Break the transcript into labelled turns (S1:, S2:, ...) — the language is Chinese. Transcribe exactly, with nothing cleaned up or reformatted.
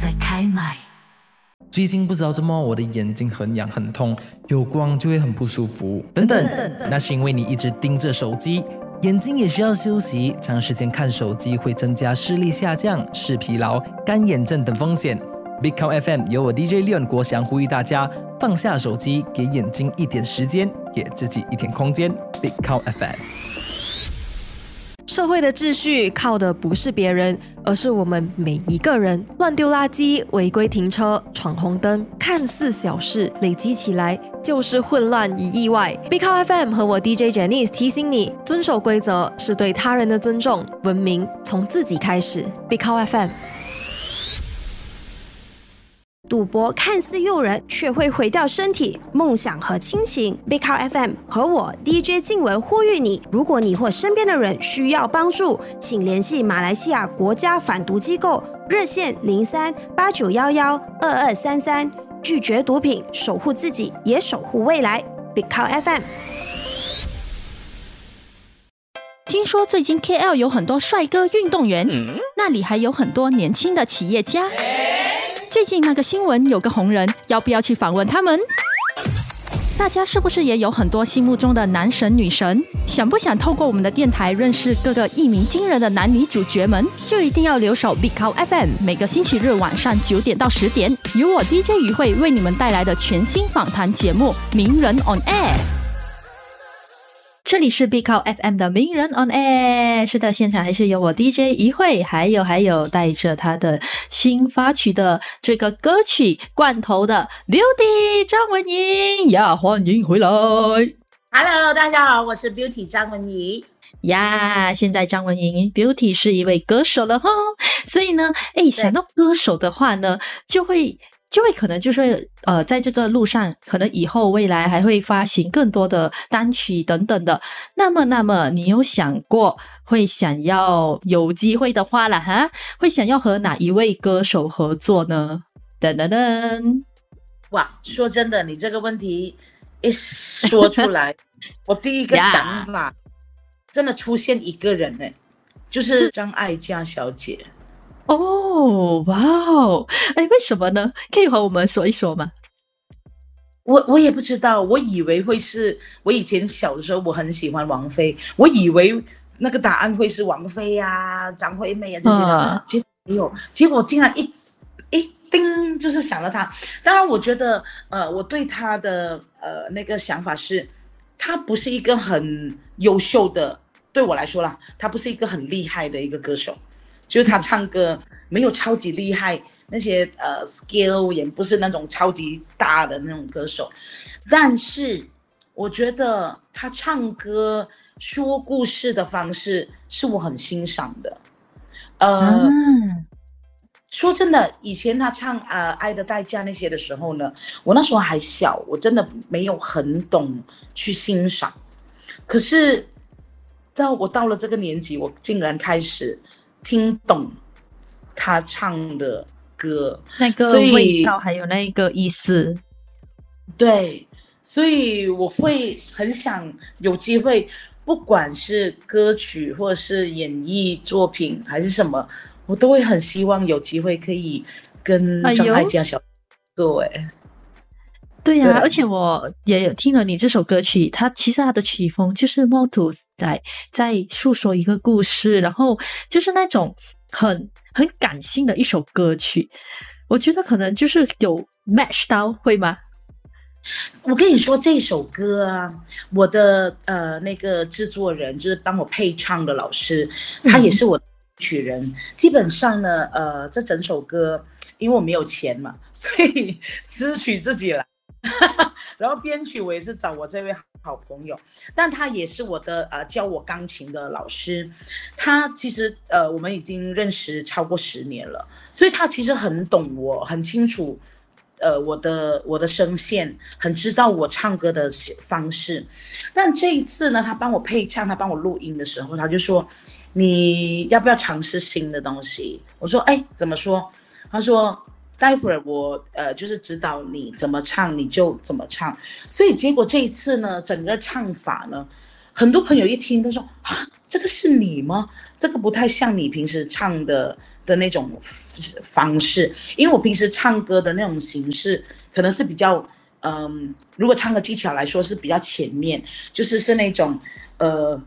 S1: 在开麦。
S2: 最近不知道怎么我的眼睛很痒很痛，有光就会很不舒服等等，那是因为你一直盯着手机，眼睛也需要休息，长时间看手机会增加视力下降、视疲劳、干眼症等风险。Big Cow F M 由我 D J Leon 国祥呼吁大家放下手机，给眼睛一点时间，给自己一点空间。Big Cow F M。
S3: 社会的秩序靠的不是别人，而是我们每一个人。乱丢垃圾、违规停车、闯红灯，看似小事，累积起来就是混乱与意外。Big Cow F M 和我 D J Janice 提醒你，遵守规则是对他人的尊重，文明从自己开始。Big Cow F M。
S4: 赌博看似诱人，却会毁掉身体、梦想和亲情。Big Cow F M 和我 D J 静文呼吁你：如果你或身边的人需要帮助，请联系马来西亚国家反毒机构热线零三八九一一二二三三，拒绝毒品，守护自己，也守护未来。Big Cow F M。
S5: 听说最近 K L 有很多帅哥运动员，嗯、那里还有很多年轻的企业家。最近那个新闻有个红人，要不要去访问他们？大家是不是也有很多心目中的男神女神？想不想透过我们的电台认识各个一鸣惊人的男女主角们？就一定要留守 Big Cow F M， 每个星期日晚上九点到十点，由我 D J 于慧为你们带来的全新访谈节目《名人 on Air》。这里是 Big Cow F M 的名人 on air， 是的，现场还是有我 D J 一慧，还有还有带着他的新发曲的这个歌曲罐头的 Beauty 张文怡呀，欢迎回来。
S6: Hello， 大家好，我是 Beauty 张文怡
S5: 呀。现在张文怡 Beauty 是一位歌手了哈，所以呢，哎，想到歌手的话呢，就会。就会可能就是呃，在这个路上，可能以后未来还会发行更多的单曲等等的。那么，那么你有想过会想要有机会的话啦哈，会想要和哪一位歌手合作呢？噔噔噔！
S6: 哇，说真的，你这个问题一说出来，我第一个想法真的出现一个人呢，就是张艾嘉小姐。
S5: 哦，哇哦！哎，为什么呢？可以和我们说一说吗？
S6: 我我也不知道，我以为会是，我以前小的时候我很喜欢王菲，我以为那个答案会是王菲啊、张惠妹啊这些的，啊、结果没有，结果竟然一一叮就是想了她。当然，我觉得呃，我对她的呃那个想法是，她不是一个很优秀的，对我来说啦，她不是一个很厉害的一个歌手。就是他唱歌没有超级厉害，那些呃 skill 也不是那种超级大的那种歌手，但是我觉得他唱歌说故事的方式是我很欣赏的。呃，嗯、说真的，以前他唱呃《爱的代价》那些的时候呢，我那时候还小，我真的没有很懂去欣赏。可是到我到了这个年纪，我竟然开始听懂他唱的歌，
S5: 那个味道还有那个意思。
S6: 对，所以我会很想有机会，不管是歌曲或者是演艺作品还是什么，我都会很希望有机会可以跟张艾嘉小姐做。哎，
S5: 对呀、啊，而且我也有听了你这首歌曲，它其实它的曲风就是模图在在诉说一个故事，然后就是那种很很感性的一首歌曲。我觉得可能就是有 match 到，会吗？
S6: 我跟你说这首歌啊，我的呃那个制作人就是帮我配唱的老师，他也是我的曲人。嗯、基本上呢，呃，这整首歌因为我没有钱嘛，所以词曲自己来。然后编曲我也是找我这位好朋友，但他也是我的呃教我钢琴的老师。他其实呃我们已经认识超过十年了，所以他其实很懂我，很清楚呃我的我的声线，很知道我唱歌的方式。但这一次呢，他帮我配唱，他帮我录音的时候，他就说你要不要尝试新的东西？我说哎，怎么说？他说待会儿我呃就是指导你怎么唱，你就怎么唱。所以结果这一次呢，整个唱法呢，很多朋友一听都说啊，这个是你吗？这个不太像你平时唱的的那种方式，因为我平时唱歌的那种形式可能是比较，嗯，如果唱歌技巧来说是比较前面，就是是那种呃